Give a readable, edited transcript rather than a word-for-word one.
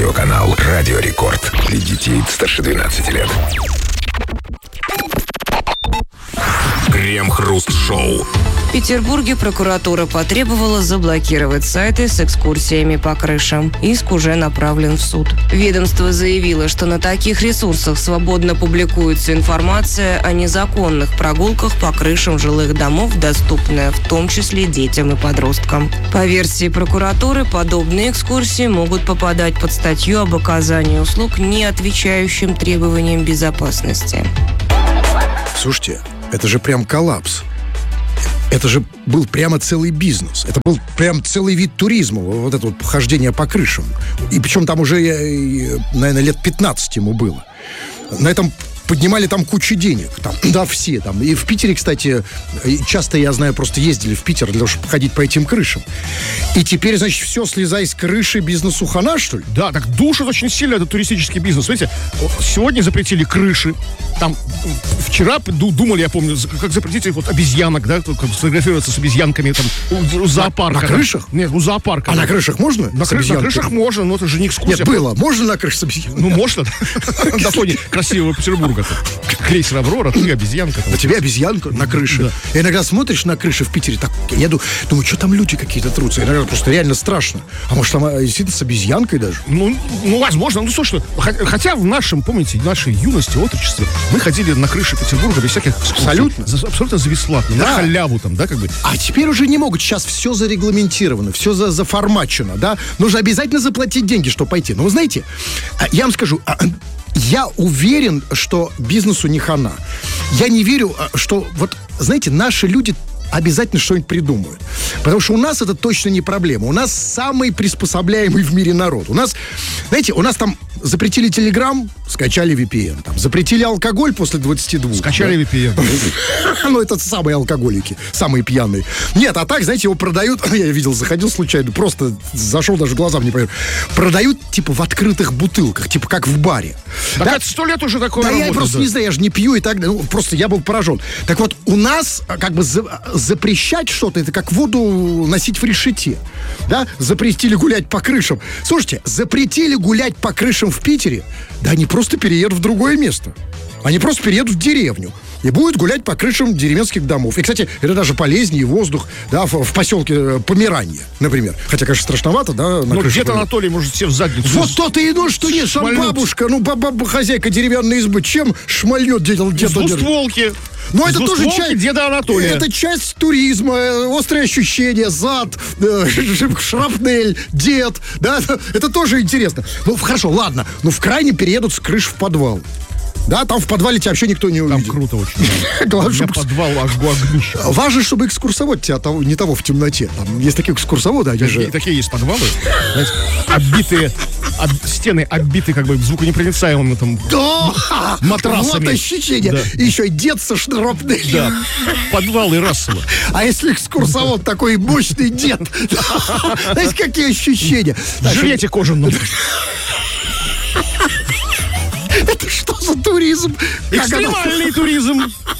Аудиоканал «Радио Рекорд». Для детей старше 12 лет. Крем-хруст-шоу. В Петербурге прокуратура потребовала заблокировать сайты с экскурсиями по крышам. Иск уже направлен в суд. Ведомство заявило, что на таких ресурсах свободно публикуется информация о незаконных прогулках по крышам жилых домов, доступная в том числе детям и подросткам. По версии прокуратуры, подобные экскурсии могут попадать под статью об оказании услуг, не отвечающим требованиям безопасности. Слушайте, это же прям коллапс. Это же был прямо целый бизнес. Это был прям целый вид туризма, вот это вот хождение по крышам. И причем там уже, наверное, лет 15 ему было. На этом поднимали там кучу денег. Там, да, все там. И в Питере, кстати, часто, я знаю, просто ездили в Питер для того, чтобы ходить по этим крышам. И теперь, значит, все, слезай с крыши, бизнесу хана, что ли? Да, так душит очень сильно этот туристический бизнес. Смотрите, сегодня запретили крыши. Там вчера думали, я помню, как запретить вот обезьянок, да, как сфотографироваться с обезьянками там у зоопарка. На крышах? Нет, у зоопарка. А на крышах можно? На крышах можно, но это же не экскурсия. Нет, было. Можно на крыше с обезьянкой? Ну, можно. На фоне красивого Петербурга. Крейсер «Аврора», ты обезьянка. У тебя обезьянка на крыше. И иногда смотришь на крыше в Питере, так, я думаю, что там люди какие-то трутся. Иногда просто реально страшно. А может, там действительно с обезьянкой даже? Ну, возможно. Ну, слушай, хотя в нашем, помните, в нашей юности, отрочестве, мы ходили на крыше Петербурга без всяких экскурсий. Абсолютно за бесплатно. Да. На халяву там, да, как бы. А теперь уже не могут. Сейчас все зарегламентировано, все заформачено, да. Нужно обязательно заплатить деньги, чтобы пойти. Но вы знаете, я вам скажу, я уверен, что бизнесу не хана. Я не верю, что, вот, знаете, наши люди обязательно что-нибудь придумают. Потому что у нас это точно не проблема. У нас самый приспособляемый в мире народ. У нас, знаете, у нас там запретили Telegram, скачали VPN. Там, запретили алкоголь после 22. Скачали VPN. Ну, это самые алкоголики, самые пьяные. Нет, а так, знаете, его продают, я видел, заходил случайно, просто зашел, даже глазам не поверил. Продают, типа, в открытых бутылках, типа, как в баре. Так да? Это 100 лет уже такое работает. Да, я просто не знаю, я же не пью и так далее. Ну, просто я был поражен. Так вот, у нас, как бы, запрещать что-то, это как воду носить в решете. Да? Запретили гулять по крышам. Слушайте, запретили гулять по крышам в Питере, да они просто переедут в другое место. Они просто переедут в деревню и будут гулять по крышам деревенских домов. И, кстати, это даже полезнее, воздух, да, в поселке Померанье, например. Хотя, конечно, страшновато, да, на крыше. Где-то Анатолий может себе в задницу. Вот то-то и ну, что нет, сам бабушка, хозяйка деревянной избы, чем шмальет дед? Из двустволки. Но это тоже часть деда Анатолия. Это часть туризма, острые ощущения, зад, шрапнель, дед, да, это тоже интересно. Ну, хорошо, ладно, но в крайнем переедут с крыш в подвал. Да, там в подвале тебя вообще никто не увидит. Там круто очень. Главное, чтобы подвал огнище. Важно, чтобы экскурсовод тебя не того в темноте. Там есть такие экскурсоводы, они же... Такие есть подвалы, знаете, оббитые, стены оббиты как бы звуконепроницаемыми там матрасами. Вот ощущение. Да. И еще и дед со шрапнелью. Да, подвалы Рассела. А если экскурсовод такой мощный дед? Знаете, какие ощущения? В жилете кожаном. Это что за туризм? Экстремальный туризм.